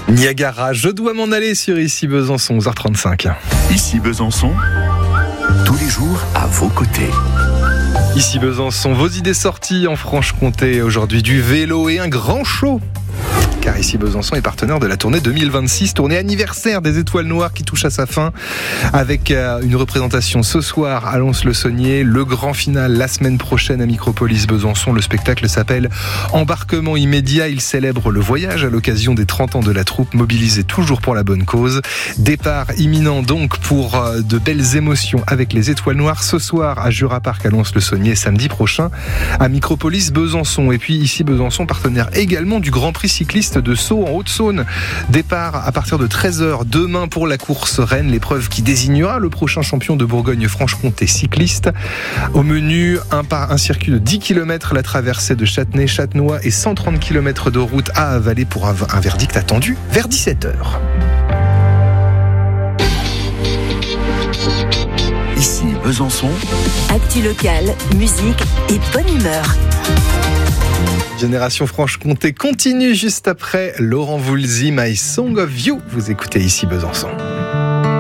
Niagara, je dois m'en aller sur Ici Besançon, 11h35. Ici Besançon, tous les jours à vos côtés. Ici Besançon, vos idées sorties en Franche-Comté. Aujourd'hui du vélo et un grand show. Car Ici Besançon est partenaire de la tournée 2026, tournée anniversaire des Étoiles Noires qui touche à sa fin avec une représentation ce soir à Lons-le-Saunier, le grand final la semaine prochaine à Micropolis Besançon. Le spectacle s'appelle Embarquement immédiat. Il célèbre le voyage à l'occasion des 30 ans de la troupe, mobilisée toujours pour la bonne cause. Départ imminent donc pour de belles émotions avec les Étoiles Noires ce soir à Jura Park à Lons-le-Saunier, samedi prochain à Micropolis Besançon. Et puis Ici Besançon, partenaire également du Grand Prix cycliste de Sceaux en Haute-Saône. Départ à partir de 13h demain pour la course Rennes, l'épreuve qui désignera le prochain champion de Bourgogne-Franche-Comté cycliste. Au menu, un circuit de 10 km, la traversée de Châtenay, Châtenois et 130 km de route à avaler pour un verdict attendu vers 17h. Ici Besançon, actu locale, musique et bonne humeur. Génération Franche-Comté continue juste après Laurent Voulzy, My Song of You. Vous écoutez Ici Besançon.